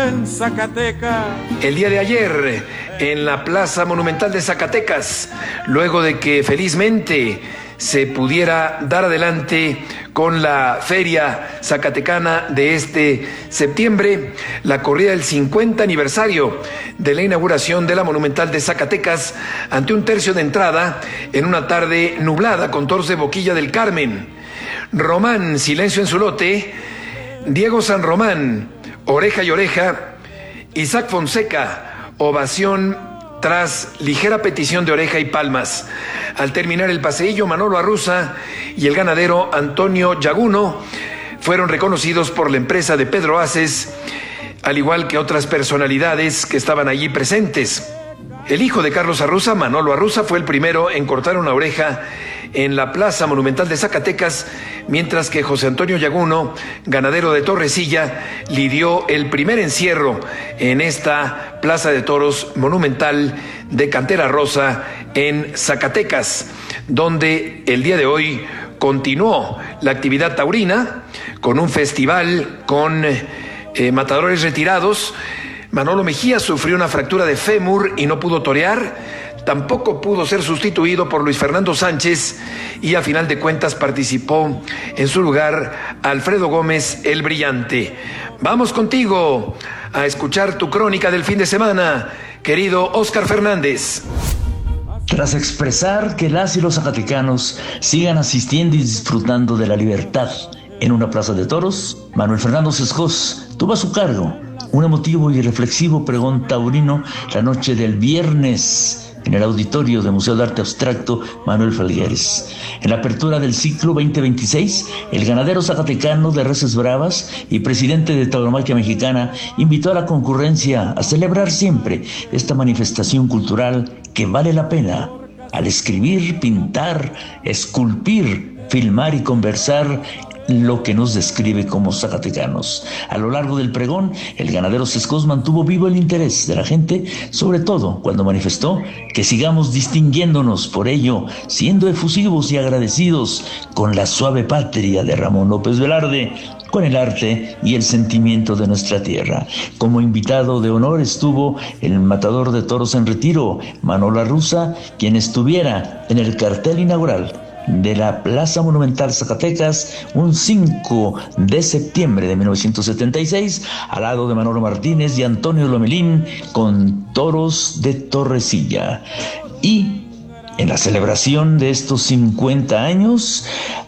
en Zacatecas. El día de ayer, en la Plaza Monumental de Zacatecas, luego de que felizmente se pudiera dar adelante con la feria zacatecana de este septiembre, la corrida del 50 aniversario de la inauguración de la Monumental de Zacatecas, ante un tercio de entrada en una tarde nublada con toros de Boquilla del Carmen. Román, silencio en su lote. Diego San Román, oreja y oreja. Isaac Fonseca, ovación tras ligera petición de oreja y palmas. Al terminar el paseillo, Manolo Arruza y el ganadero Antonio Yaguno fueron reconocidos por la empresa de Pedro Aces, al igual que otras personalidades que estaban allí presentes. El hijo de Carlos Arruza, Manolo Arruza, fue el primero en cortar una oreja en la Plaza Monumental de Zacatecas, mientras que José Antonio Yaguno, ganadero de Torrecilla, lidió el primer encierro en esta Plaza de Toros Monumental de Cantera Rosa en Zacatecas, donde el día de hoy continuó la actividad taurina con un festival con matadores retirados. Manolo Mejía sufrió una fractura de fémur y no pudo torear. Tampoco pudo ser sustituido por Luis Fernando Sánchez y a final de cuentas participó en su lugar Alfredo Gómez el Brillante. Vamos contigo a escuchar tu crónica del fin de semana, querido Óscar Fernández. Tras expresar que las y los zacatecanos sigan asistiendo y disfrutando de la libertad en una plaza de toros, Manuel Fernando Sescos tuvo a su cargo un emotivo y reflexivo pregón taurino la noche del viernes en el auditorio del Museo de Arte Abstracto Manuel Falgueres. En la apertura del ciclo 2026, el ganadero zacatecano de Reses Bravas y presidente de Tauromaquia Mexicana invitó a la concurrencia a celebrar siempre esta manifestación cultural que vale la pena al escribir, pintar, esculpir, filmar y conversar lo que nos describe como zacatecanos. A lo largo del pregón, el ganadero Sescos mantuvo vivo el interés de la gente, sobre todo cuando manifestó que sigamos distinguiéndonos por ello, siendo efusivos y agradecidos con la suave patria de Ramón López Velarde, con el arte y el sentimiento de nuestra tierra. Como invitado de honor estuvo el matador de toros en retiro, Manolo Arruza, quien estuviera en el cartel inaugural de la Plaza Monumental Zacatecas un 5 de septiembre de 1976, al lado de Manolo Martínez y Antonio Lomelín, con toros de Torrecilla. Y en la celebración de estos 50 años,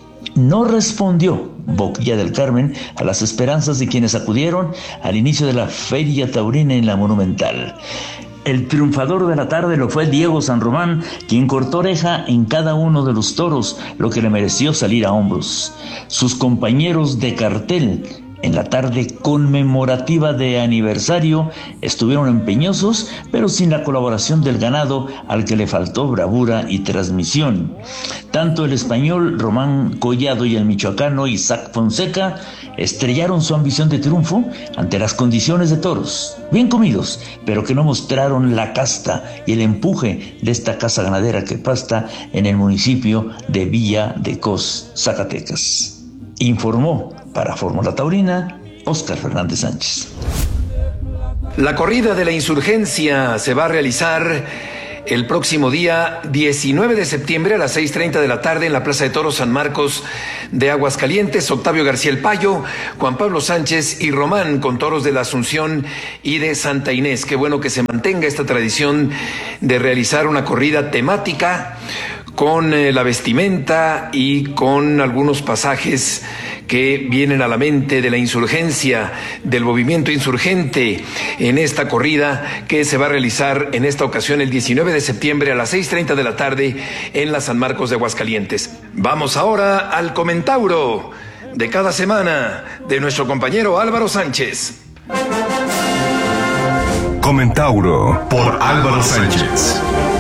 no respondió Boquilla del Carmen a las esperanzas de quienes acudieron al inicio de la feria taurina en la Monumental. El triunfador de la tarde lo fue Diego San Román, quien cortó oreja en cada uno de los toros, lo que le mereció salir a hombros. Sus compañeros de cartel en la tarde conmemorativa de aniversario estuvieron empeñosos, pero sin la colaboración del ganado, al que le faltó bravura y transmisión. Tanto el español Román Collado y el michoacano Isaac Fonseca estrellaron su ambición de triunfo ante las condiciones de toros, bien comidos, pero que no mostraron la casta y el empuje de esta casa ganadera que pasta en el municipio de Villa de Cos, Zacatecas. Informó para Fórmula Taurina, Óscar Fernández Sánchez. La corrida de la insurgencia se va a realizar el próximo día 19 de septiembre a las 6:30 de la tarde en la Plaza de Toros San Marcos de Aguascalientes. Octavio García El Payo, Juan Pablo Sánchez y Román, con toros de la Asunción y de Santa Inés. Qué bueno que se mantenga esta tradición de realizar una corrida temática con la vestimenta y con algunos pasajes que vienen a la mente de la insurgencia, del movimiento insurgente, en esta corrida que se va a realizar en esta ocasión el 19 de septiembre a las 6:30 de la tarde en la San Marcos de Aguascalientes. Vamos ahora al comentauro de cada semana de nuestro compañero Álvaro Sánchez. Comentauro por Álvaro Sánchez.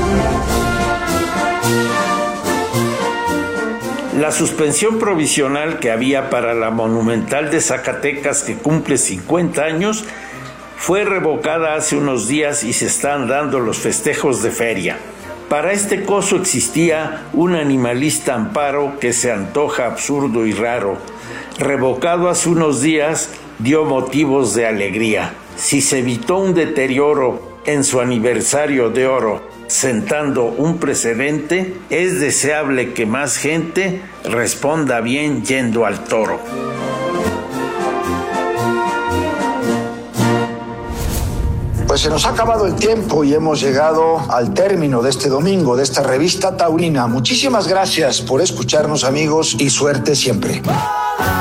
La suspensión provisional que había para la Monumental de Zacatecas, que cumple 50 años, fue revocada hace unos días y se están dando los festejos de feria. Para este coso existía un animalista amparo que se antoja absurdo y raro. Revocado hace unos días, dio motivos de alegría. Si se evitó un deterioro en su aniversario de oro, sentando un precedente, es deseable que más gente responda bien yendo al toro. Pues se nos ha acabado el tiempo y hemos llegado al término de este domingo, de esta revista taurina. Muchísimas gracias por escucharnos, amigos, y suerte siempre.